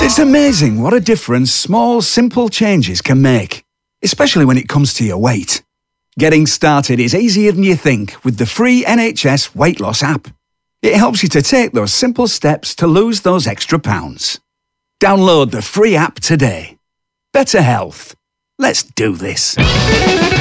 It's amazing what a difference small, simple changes can make, especially when it comes to your weight. Getting started is easier than you think with the free NHS Weight Loss app. It helps you to take those simple steps to lose those extra pounds. Download the free app today. Better health. Let's do this.